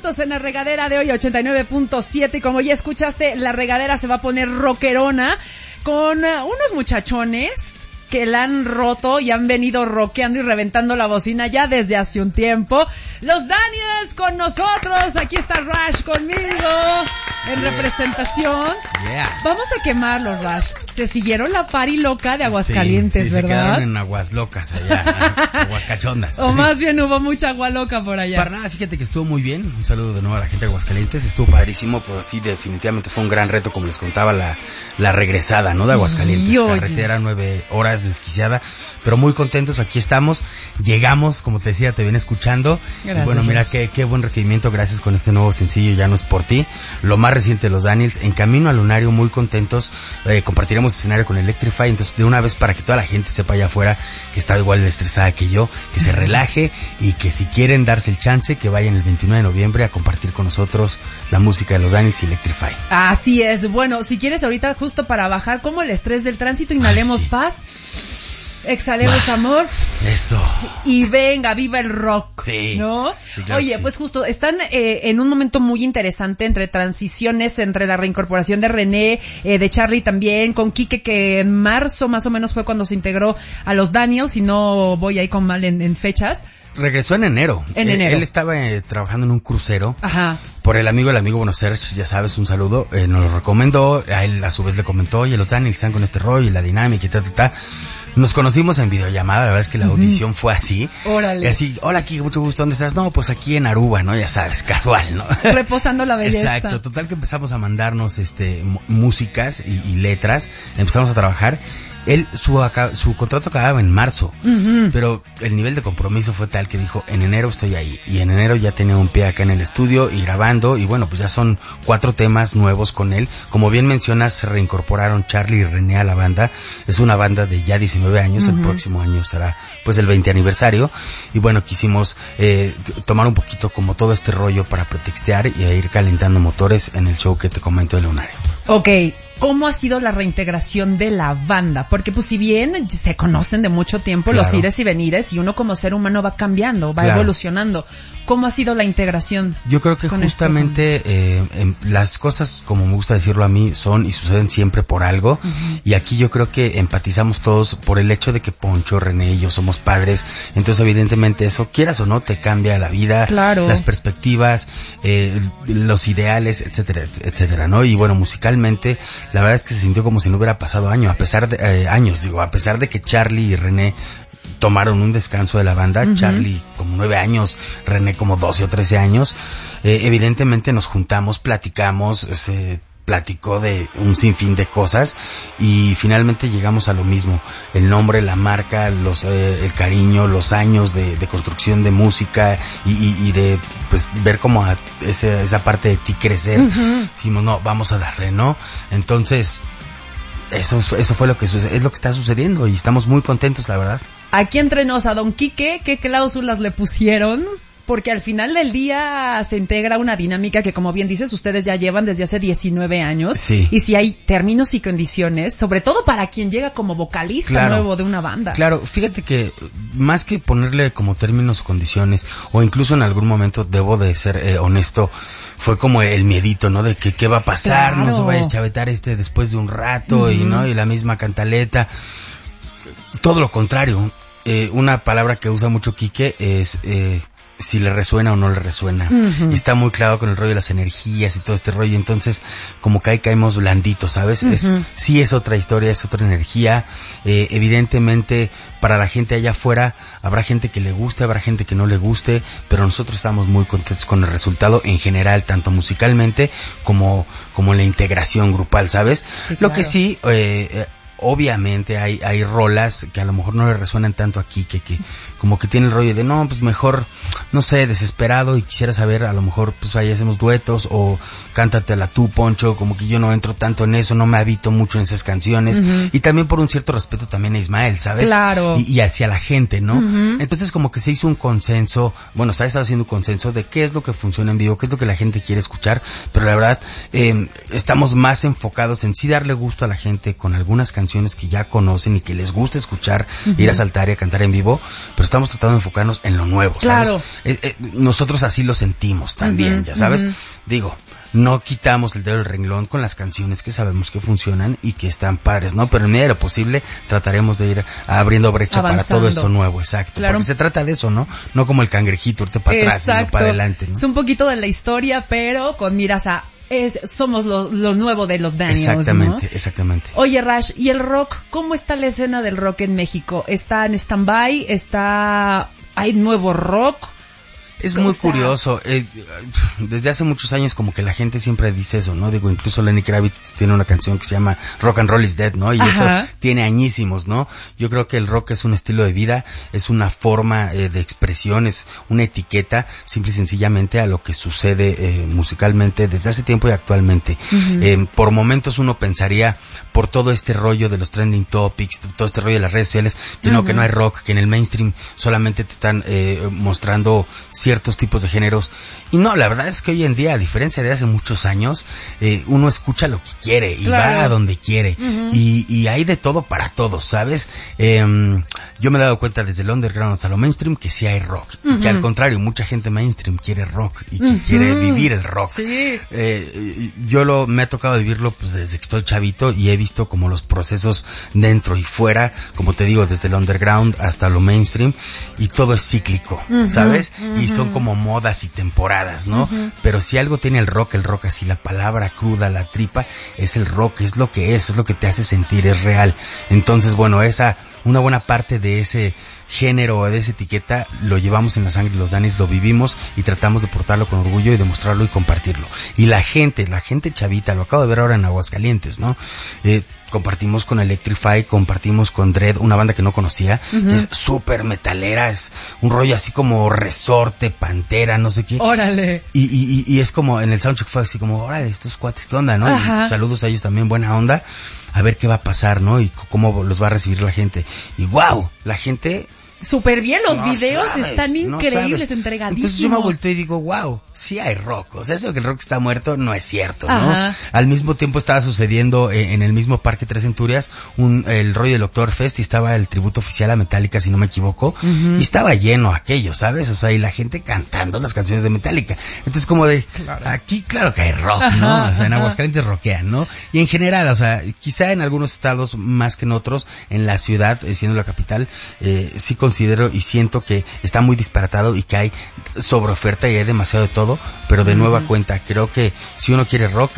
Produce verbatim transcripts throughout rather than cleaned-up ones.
minutos en la regadera de hoy, ochenta y nueve punto siete. Y como ya escuchaste, la regadera se va a poner rockerona con uh, unos muchachones que la han roto y han venido rockeando y reventando la bocina ya desde hace un tiempo. Los Daniels con nosotros. Aquí está Rush conmigo en representación. Yeah. Vamos a quemarlos, Rush. Se siguieron la party loca de Aguascalientes, sí, sí, ¿verdad? Se quedaron en aguas locas allá, aguascachondas. O más bien hubo mucha agua loca por allá. Para nada, fíjate que estuvo muy bien. Un saludo de nuevo a la gente de Aguascalientes. Estuvo padrísimo, pero sí, definitivamente fue un gran reto, como les contaba, la, la regresada, ¿no? De Aguascalientes. Sí, carretera, nueve horas desquiciada, pero muy contentos. Aquí estamos. Llegamos, como te decía, te viene escuchando. Gracias. Y bueno, mira qué, qué buen recibimiento. Gracias con este nuevo sencillo, Ya no es por ti. Lo más reciente de los Daniels. En camino al Lunario, muy contentos. Eh, compartiremos escenario con Electrify. Entonces, de una vez, para que toda la gente sepa allá afuera que estaba igual de estresada que yo, que se relaje y que si quieren darse el chance, que vayan el veintinueve de noviembre a compartir con nosotros la música de los Daniels y Electrify. Así es. Bueno, si quieres ahorita, justo para bajar como el estrés del tránsito, inhalemos Ay, sí. paz. Exhalemos bah, amor. Eso. Y venga, viva el rock. Sí. ¿No? Sí, claro. Oye, sí. pues justo, están eh, en un momento muy interesante entre transiciones, entre la reincorporación de René, eh, de Charlie también, con Quique, que en marzo más o menos fue cuando se integró a los Daniels, y no voy ahí con mal en, en fechas. Regresó en enero. En él, enero. Él estaba eh, trabajando en un crucero. Ajá. Por el amigo, el amigo, bueno, Serge, ya sabes, un saludo, eh, nos lo recomendó, a él a su vez le comentó, oye, los Daniels están con este rollo y la dinámica y ta, ta, ta. Nos conocimos en videollamada, la verdad es que la audición uh-huh. fue así. Órale. Así, hola, aquí, mucho gusto, ¿dónde estás? No, pues aquí en Aruba, ¿no? Ya sabes, casual, ¿no? Reposando la belleza. Exacto, total que empezamos a mandarnos, este, m- músicas y, y letras, empezamos a trabajar. Él, su, acá, su contrato acababa en marzo, uh-huh. pero el nivel de compromiso fue tal que dijo, en enero estoy ahí, y en enero ya tenía un pie acá en el estudio y grabando, y bueno, pues ya son cuatro temas nuevos con él. Como bien mencionas, se reincorporaron Charlie y René a la banda. Es una banda de ya diecinueve años, uh-huh. el próximo año será pues el veinte aniversario, y bueno, quisimos eh, tomar un poquito como todo este rollo para pretextear y ir calentando motores en el show que te comento de Lunario. Ok, ¿cómo ha sido la reintegración de la banda? Porque pues si bien se conocen de mucho tiempo, claro, los ires y venires, y uno como ser humano va cambiando, va claro. evolucionando. ¿Cómo ha sido la integración? Yo creo que justamente este... eh, eh, las cosas, como me gusta decirlo a mí, son y suceden siempre por algo. Uh-huh. Y aquí yo creo que empatizamos todos por el hecho de que Poncho, René y yo somos padres. Entonces evidentemente eso, quieras o no, te cambia la vida, claro, las perspectivas, eh, los ideales, etcétera, etcétera, ¿no? Y bueno, musicalmente, la verdad es que se sintió como si no hubiera pasado año, a pesar de, eh, años, digo, a pesar de que Charlie y René tomaron un descanso de la banda, uh-huh. Charlie como nueve años, René como doce o trece años, eh, evidentemente nos juntamos, platicamos, se platicó de un sinfín de cosas y finalmente llegamos a lo mismo, el nombre, la marca, los eh, el cariño, los años de, de construcción de música y, y, y de pues ver como a ese, esa parte de ti crecer. Uh-huh. Dijimos, no, vamos a darle, ¿no? Entonces eso, eso fue lo que sucede, es lo que está sucediendo y estamos muy contentos, la verdad. Aquí entre nos a Don Quique, ¿qué cláusulas le pusieron? Porque al final del día se integra una dinámica que, como bien dices, ustedes ya llevan desde hace diecinueve años. Sí. Y si hay términos y condiciones, sobre todo para quien llega como vocalista claro, nuevo de una banda. Claro, fíjate que más que ponerle como términos o condiciones, o incluso en algún momento, debo de ser eh, honesto, fue como el miedito, ¿no? De que qué va a pasar, claro, no se vaya a chavetar este después de un rato, uh-huh. y no, y la misma cantaleta. Todo lo contrario, eh, una palabra que usa mucho Quique es eh, si le resuena o no le resuena. Uh-huh. Y está muy claro con el rollo de las energías y todo este rollo, entonces como que ahí caemos blanditos, ¿sabes? Uh-huh. Es, sí es otra historia, es otra energía, eh, evidentemente para la gente allá afuera habrá gente que le guste, habrá gente que no le guste, pero nosotros estamos muy contentos con el resultado en general, tanto musicalmente como, como la integración grupal, ¿sabes? Sí, claro. Lo que sí, eh, obviamente hay hay rolas que a lo mejor no le resuenan tanto aquí, que que como que tiene el rollo de no, pues mejor, no sé, desesperado y quisiera saber, a lo mejor pues ahí hacemos duetos o cántatela tú, Poncho, como que yo no entro tanto en eso, no me habito mucho en esas canciones, uh-huh. y también por un cierto respeto también a Ismael, ¿sabes? Claro. Y, y hacia la gente, ¿no? Uh-huh. Entonces como que se hizo un consenso, bueno, se ha estado haciendo un consenso de qué es lo que funciona en vivo, qué es lo que la gente quiere escuchar, pero la verdad, eh, estamos más enfocados en sí darle gusto a la gente con algunas canciones canciones que ya conocen y que les gusta escuchar, uh-huh. ir a saltar y a cantar en vivo, pero estamos tratando de enfocarnos en lo nuevo, ¿sabes? Claro. Eh, eh, nosotros así lo sentimos también, uh-huh. ya sabes. Uh-huh. Digo, no quitamos el dedo del renglón con las canciones que sabemos que funcionan y que están padres, ¿no? Pero en medida de lo posible trataremos de ir abriendo brecha Avanzando. Para todo esto nuevo, exacto. Claro. Porque se trata de eso, ¿no? No como el cangrejito, irte para atrás, sino para adelante, ¿no? Es un poquito de la historia, pero con miras a... Es, somos lo, lo nuevo de los Daniels, exactamente, ¿no? Exactamente. Oye, Rash, ¿y el rock? ¿Cómo está la escena del rock en México? ¿Está en stand-by? ¿Está... ¿Hay nuevo rock? Es muy sea, curioso, eh, desde hace muchos años como que la gente siempre dice eso, ¿no? Digo, incluso Lenny Kravitz tiene una canción que se llama Rock and Roll is Dead, ¿no? Y Ajá. eso tiene añísimos, ¿no? Yo creo que el rock es un estilo de vida, es una forma eh, de expresión, es una etiqueta, simple y sencillamente a lo que sucede eh, musicalmente desde hace tiempo y actualmente. Uh-huh. Eh, por momentos uno pensaría, por todo este rollo de los trending topics, todo este rollo de las redes sociales, que uh-huh. no, que no hay rock, que en el mainstream solamente te están eh, mostrando ciertos tipos de géneros, y no, la verdad es que hoy en día, a diferencia de hace muchos años, eh, uno escucha lo que quiere y claro. va a donde quiere, uh-huh. y, y hay de todo para todos, ¿sabes? Eh, yo me he dado cuenta desde el underground hasta lo mainstream que sí hay rock, uh-huh. y que al contrario, mucha gente mainstream quiere rock y que uh-huh. quiere vivir el rock. Sí. Eh, yo lo me ha tocado vivirlo pues desde que estoy chavito y he visto como los procesos dentro y fuera, como te digo, desde el underground hasta lo mainstream, y todo es cíclico, uh-huh. ¿sabes? Uh-huh. Y son como modas y temporadas, ¿no? Uh-huh. Pero si algo tiene el rock, el rock así, la palabra cruda, la tripa, es el rock, es lo que es, es lo que te hace sentir, es real. Entonces, bueno, esa, una buena parte de ese género, de esa etiqueta, lo llevamos en la sangre, los Daniels lo vivimos y tratamos de portarlo con orgullo y demostrarlo y compartirlo. Y la gente, la gente chavita, lo acabo de ver ahora en Aguascalientes, ¿no? Eh, compartimos con Electrify, compartimos con Dread, una banda que no conocía, uh-huh. es súper metalera, es un rollo así como Resorte, Pantera, no sé qué. Órale. Y, y, y es como, en el soundcheck fue así como, órale, estos cuates, ¿qué onda, no? Y saludos a ellos también, buena onda, a ver qué va a pasar, ¿no? Y cómo los va a recibir la gente. Y wow, la gente... Súper bien, los no videos sabes, están increíbles, no entregadísimos. Entonces yo me vuelto y digo, wow, sí hay rock. O sea, eso de que el rock está muerto no es cierto, ¿no? Ajá. Al mismo tiempo estaba sucediendo eh, en el mismo Parque Tres Centurias un, el rollo del Oktoberfest y estaba el tributo oficial a Metallica, si no me equivoco, uh-huh. y estaba lleno aquello, ¿sabes? O sea, y la gente cantando las canciones de Metallica. Entonces como de, claro. aquí claro que hay rock, ¿no? Ajá, o sea, en Aguascalientes rockean, ¿no? Y en general, o sea, quizá en algunos estados más que en otros, en la ciudad, eh, siendo la capital, eh, sí considero y siento que está muy disparatado y que hay sobreoferta y hay demasiado de todo, pero de uh-huh. nueva cuenta, creo que si uno quiere rock,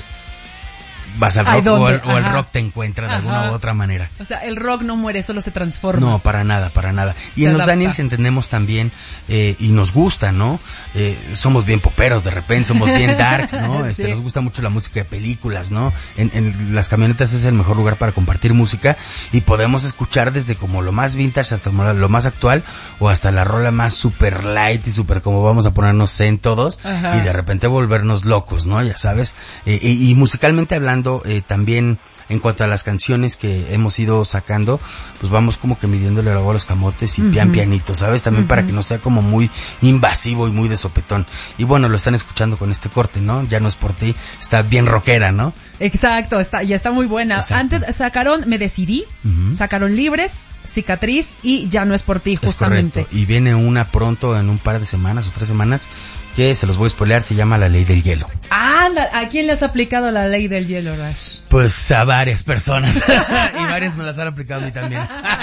vas al rock o el, o el rock te encuentra de Ajá. alguna u otra manera. O sea, el rock no muere, solo se transforma. No, para nada, para nada. Y se en adapta. Los Daniels entendemos también, eh, y nos gusta, ¿no? Eh, somos bien poperos de repente, somos bien darks, ¿no? Este, sí. Nos gusta mucho la música de películas, ¿no? En, en las camionetas es el mejor lugar para compartir música y podemos escuchar desde como lo más vintage hasta lo más actual o hasta la rola más super light y super como vamos a ponernos zen todos Ajá. y de repente volvernos locos, ¿no? Ya sabes. Eh, y, y musicalmente hablando, Eh, también en cuanto a las canciones que hemos ido sacando, pues vamos como que midiéndole el agua a los camotes y uh-huh. pian pianito, ¿sabes? También uh-huh. para que no sea como muy invasivo y muy de sopetón. Y bueno, lo están escuchando con este corte, ¿no? Ya no es por ti, está bien rockera, ¿no? Exacto, está, ya está muy buena. Exacto. Antes sacaron Me Decidí, uh-huh. sacaron Libres, Cicatriz y Ya No Es Por Ti, justamente. Es correcto. Y viene una pronto en un par de semanas o tres semanas que se los voy a spoilear, se llama La Ley del Hielo. Ah, ¿a quién le has aplicado la Ley del Hielo, Rash? Pues a varias personas. Y varias me las han aplicado a mí también.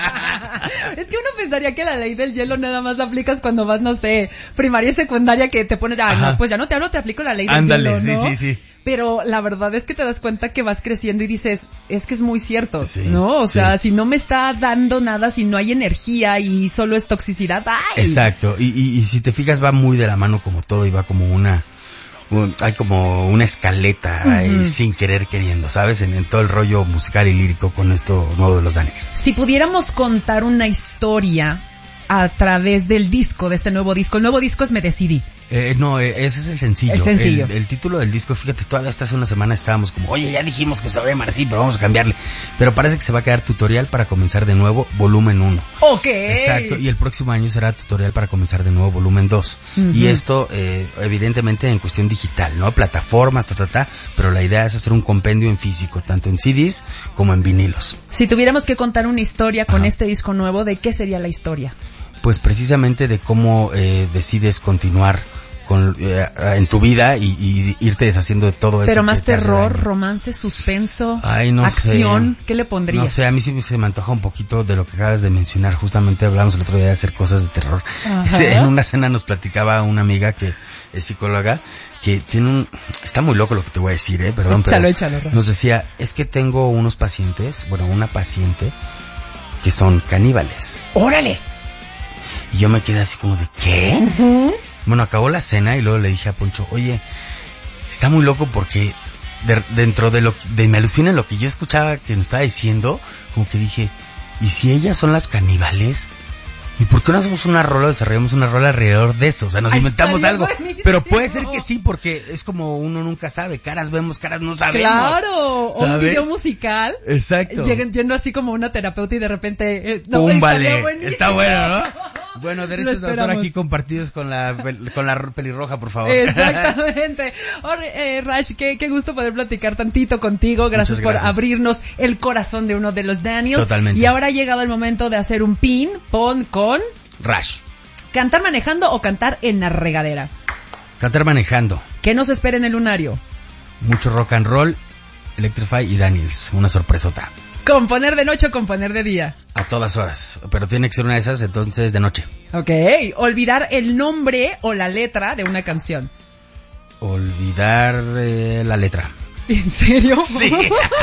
Es que uno pensaría que la Ley del Hielo nada más aplicas cuando vas, no sé, primaria y secundaria, que te pones, ah, no, pues ya no te hablo, te aplico la Ley del Ándale, Hielo, ¿no? sí, sí, sí. Pero la verdad es que te das cuenta que vas creciendo y dices, es que es muy cierto, sí, ¿no? O sea, sí. si no me está dando nada, si no hay energía y solo es toxicidad, ¡ay! Exacto, y, y, y si te fijas va muy de la mano como todo y va como una... Un, hay como una escaleta uh-huh. ahí, sin querer queriendo, ¿sabes? En, en todo el rollo musical y lírico con esto nuevo de los Daniels. Si pudiéramos contar una historia a través del disco, de este nuevo disco. El nuevo disco es Me Decidí. Eh, no, eh, ese es el sencillo. El sencillo. El, el título del disco, fíjate, todavía hasta hace una semana estábamos como, oye, ya dijimos que se va a llamar así, pero vamos a cambiarle. Pero parece que se va a quedar Tutorial para comenzar de nuevo, volumen uno. Ok. Exacto, y el próximo año será Tutorial para comenzar de nuevo, volumen dos. Uh-huh. Y esto, eh, evidentemente, en cuestión digital, ¿no? Plataformas, ta, ta, ta, pero la idea es hacer un compendio en físico, tanto en C Ds como en vinilos. Si tuviéramos que contar una historia con Ajá. este disco nuevo, ¿de qué sería la historia? Pues precisamente de cómo eh, decides continuar con, eh, en tu vida y, y irte deshaciendo de todo eso. Pero más terror, romance, suspenso, Ay, no acción, sé. ¿qué le pondrías? No sé, a mí sí se me antoja un poquito de lo que acabas de mencionar. Justamente hablamos el otro día de hacer cosas de terror. Ajá. En una cena nos platicaba una amiga que es psicóloga, que tiene un... Está muy loco lo que te voy a decir, eh, perdón, échalo, pero échalo, nos decía, es que tengo unos pacientes, bueno, una paciente que son caníbales. ¡Órale! Y yo me quedé así como de, ¿qué? Uh-huh. Bueno, acabó la cena y luego le dije a Poncho, oye, está muy loco porque de, dentro de lo de me alucina lo que yo escuchaba que nos estaba diciendo, como que dije, ¿y si ellas son las caníbales? ¿Y por qué no hacemos una rola, desarrollamos una rola alrededor de eso? O sea, nos Ay, inventamos algo. Buenísimo. Pero puede ser que sí, porque es como uno nunca sabe. Caras vemos, caras no sabemos. Claro, ¿sabes? Un video musical. Exacto. Llegan yendo así como una terapeuta y de repente... Eh, no, ¡pum, vale! Está bueno, ¿no? Bueno, derechos de autor aquí compartidos con la con la pelirroja, por favor. Exactamente. Oye, eh, Rash, qué, qué gusto poder platicar tantito contigo. Gracias, gracias por abrirnos el corazón de uno de los Daniels. Totalmente. Y ahora ha llegado el momento de hacer un pin, pon con... Rash. ¿Cantar manejando o cantar en la regadera? Cantar manejando. ¿Qué nos espera en el lunario? Mucho rock and roll, Electrify y Daniels. Una sorpresota. ¿Componer de noche o componer de día? A todas horas, pero tiene que ser una de esas, entonces de noche. Ok. ¿Olvidar el nombre o la letra de una canción? Olvidar eh, la letra. ¿En serio? Sí.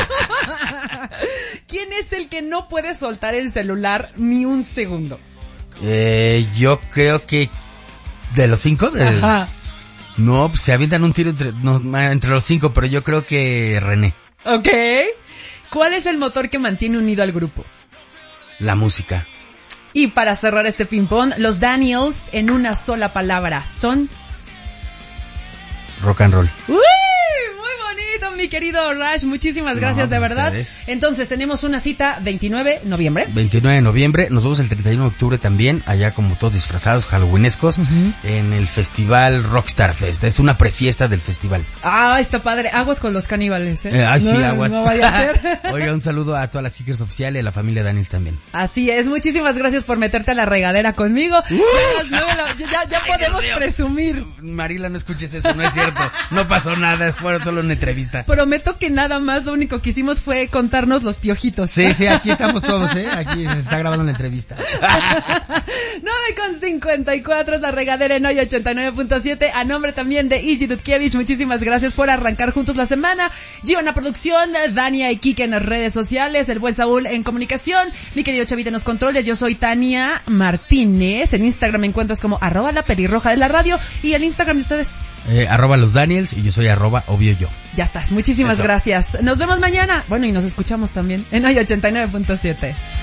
¿Quién es el que no puede soltar el celular ni un segundo? Eh, yo creo que... ¿De los cinco? De... Ajá. No, pues se avientan un tiro entre, no, entre los cinco, pero yo creo que René. Ok. ¿Cuál es el motor que mantiene unido al grupo? La música. Y para cerrar este ping-pong, los Daniels en una sola palabra son... Rock and roll. ¡Uy! Muy bonito, mi querido Rash. Muchísimas gracias, no, de verdad. Ustedes. Entonces, tenemos una cita veintinueve de noviembre. veintinueve de noviembre. Nos vemos el treinta y uno de octubre también, allá como todos disfrazados, halloweenescos, uh-huh. en el festival Rockstar Fest. Es una prefiesta del festival. Ah, está padre. Aguas con los caníbales, ¿eh? eh ay, sí, no, aguas. No vaya a ser. Oiga, un saludo a todas las Kickers oficiales y a la familia Daniel también. Así es. Muchísimas gracias por meterte a la regadera conmigo. Uh, ya, ya, ya podemos Ay, presumir. Marila, no escuches eso, no es cierto. No pasó nada, es solo una entrevista. Prometo que nada más lo único que hicimos fue contarnos los piojitos. Sí, sí, aquí estamos todos, ¿eh? Aquí se está grabando la entrevista. nueve con cincuenta y cuatro es la regadera en hoy ochenta y nueve punto siete. A nombre también de Iji Dudkiewicz, muchísimas gracias por arrancar juntos la semana. Gio en la producción, Dania y Kike en las redes sociales, el buen Saúl en comunicación, mi querido Chavita en los controles. Yo soy Tania Martínez. En Instagram me encuentras como arroba la pelirroja de la radio. Y el Instagram de ustedes. Eh, arroba los Daniels y yo soy arroba obvio yo. Ya estás, muchísimas Eso. gracias. Nos vemos mañana. Bueno, y nos escuchamos también en hoy ochenta y nueve punto siete.